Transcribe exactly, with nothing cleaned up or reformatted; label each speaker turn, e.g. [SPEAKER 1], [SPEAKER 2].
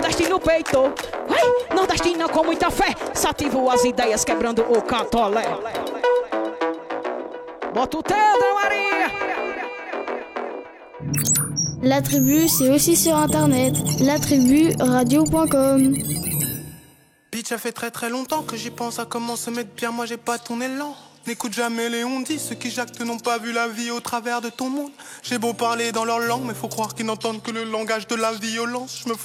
[SPEAKER 1] Nordeste no peito. Ai, nordestina com muita fé, sativo as ideias quebrando o catolé. Bota o dedo, Maria.
[SPEAKER 2] La tribu, c'est aussi sur internet, la tribu radio point com.
[SPEAKER 3] Bitch, ça fait très très longtemps que j'y pense à comment se mettre bien, moi j'ai pas ton élan. N'écoute jamais les on-dit, ceux qui jactent n'ont pas vu la vie au travers de ton monde. J'ai beau parler dans leur langue, mais faut croire qu'ils n'entendent que le langage de la violence. Je me